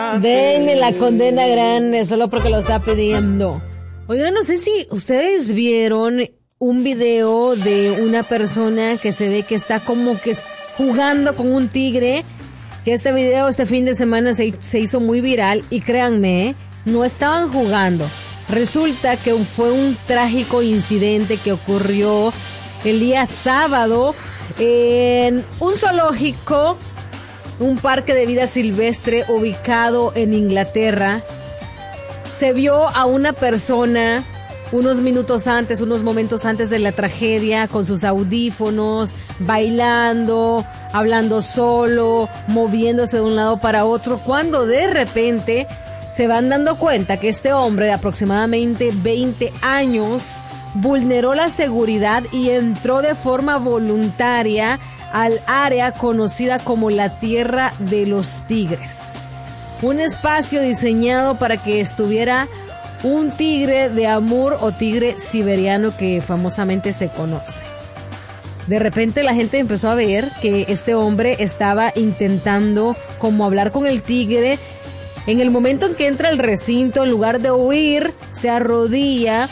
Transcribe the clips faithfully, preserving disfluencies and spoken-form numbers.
Denle la condena grande solo porque lo está pidiendo. Oigan, no sé si ustedes vieron un video de una persona que se ve que está como que jugando con un tigre. Que este video este fin de semana se, se hizo muy viral y créanme, no estaban jugando. Resulta que fue un trágico incidente que ocurrió el día sábado en un zoológico, un parque de vida silvestre ubicado en Inglaterra. Se vio a una persona unos minutos antes, unos momentos antes de la tragedia, con sus audífonos, bailando, hablando solo, moviéndose de un lado para otro, cuando de repente se van dando cuenta que este hombre de aproximadamente veinte años vulneró la seguridad y entró de forma voluntaria al área conocida como la Tierra de los Tigres. Un espacio diseñado para que estuviera un tigre de Amur o tigre siberiano que famosamente se conoce. De repente la gente empezó a ver que este hombre estaba intentando como hablar con el tigre. En el momento en que entra al recinto, en lugar de huir, se arrodilla,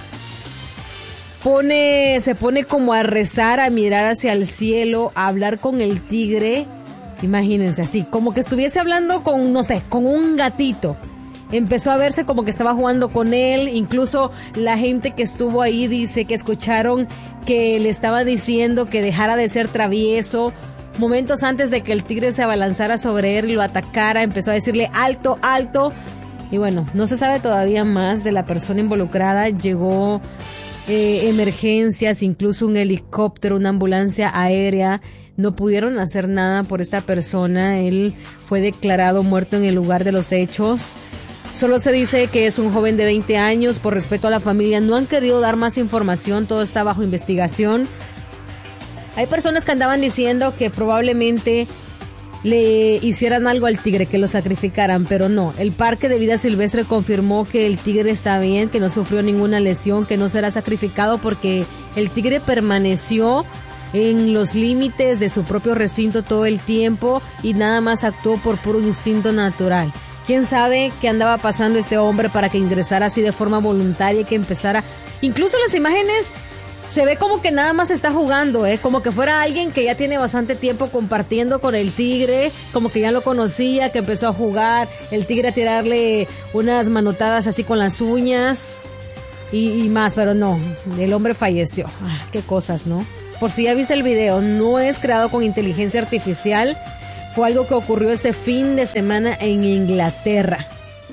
pone, se pone como a rezar, a mirar hacia el cielo, a hablar con el tigre. Imagínense así, como que estuviese hablando con, no sé, con un gatito. Empezó a verse como que estaba jugando con él. Incluso la gente que estuvo ahí dice que escucharon que le estaba diciendo que dejara de ser travieso. Momentos antes de que el tigre se abalanzara sobre él y lo atacara, empezó a decirle alto, alto. Y bueno, no se sabe todavía más de la persona involucrada. Llegó eh, emergencias, incluso un helicóptero, una ambulancia aérea. No pudieron hacer nada por esta persona. Él fue declarado muerto en el lugar de los hechos. Solo se dice que es un joven de veinte años. Por respeto a la familia, no han querido dar más información. Todo está bajo investigación. Hay personas que andaban diciendo que probablemente le hicieran algo al tigre, que lo sacrificaran, pero no. El Parque de Vida Silvestre confirmó que el tigre está bien, que no sufrió ninguna lesión, que no será sacrificado porque el tigre permaneció en los límites de su propio recinto todo el tiempo y nada más actuó por puro instinto natural. ¿Quién sabe qué andaba pasando este hombre para que ingresara así de forma voluntaria y que empezara? Incluso las imágenes se ve como que nada más está jugando, ¿eh? Como que fuera alguien que ya tiene bastante tiempo compartiendo con el tigre, como que ya lo conocía, que empezó a jugar, el tigre a tirarle unas manotadas así con las uñas y, y más, pero no, el hombre falleció. Ah, qué cosas, ¿no? Por si ya viste el video, no es creado con inteligencia artificial. Fue algo que ocurrió este fin de semana en Inglaterra.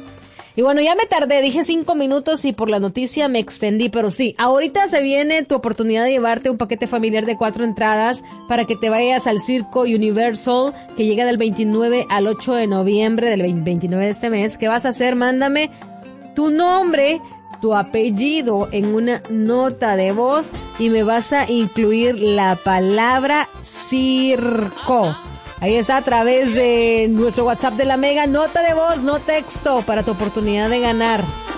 Y bueno, ya me tardé, dije cinco minutos y por la noticia me extendí, pero sí, ahorita se viene tu oportunidad de llevarte un paquete familiar de cuatro entradas para que te vayas al Circo Universal, que llega del veintinueve al ocho de noviembre, del veintinueve de este mes. ¿Qué vas a hacer? Mándame tu nombre, tu apellido en una nota de voz y me vas a incluir la palabra circo. Ahí está, a través de nuestro WhatsApp de la Mega, nota de voz, no texto, para tu oportunidad de ganar.